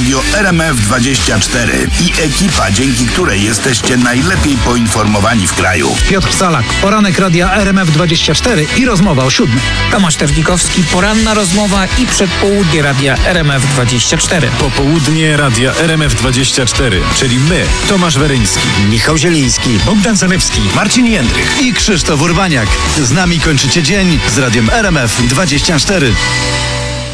radio RMF24 i ekipa, dzięki której jesteście najlepiej poinformowani w kraju. Piotr Salak, poranek radia RMF24 i rozmowa o 7:00. Tomasz Terlikowski, poranna rozmowa i przedpołudnie radia RMF24. Popołudnie radia RMF24, czyli my, Tomasz Weryński, Michał Zieliński, Bogdan Zalewski, Marcin Jędrych i Krzysztof Urbaniak. Z nami kończycie dzień z radiem RMF24.